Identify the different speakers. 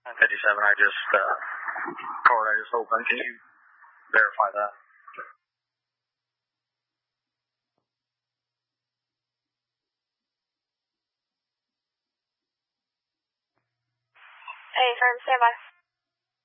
Speaker 1: 57, I just opened. Can you verify that?
Speaker 2: Hey, firm, stand by.